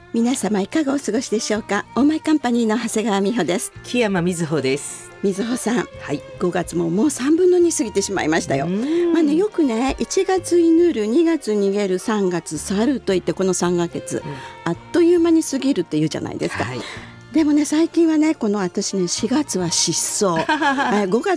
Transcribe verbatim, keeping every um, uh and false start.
皆様いかがお過ごしでしょうか。オーマイカンパニーの長谷川美穂です。 木山瑞穂です。 瑞穂さん、 はい、 ごがつももうさんぶんのに過ぎてしまいましたよ。まあね、よくねいちがつ祈る、にがつ逃げる、さんがつ去るといって、このさんかげつ、うん、あっという間に過ぎるっていうじゃないですか、はい。でもね最近はねこの私ねしがつは失踪ごが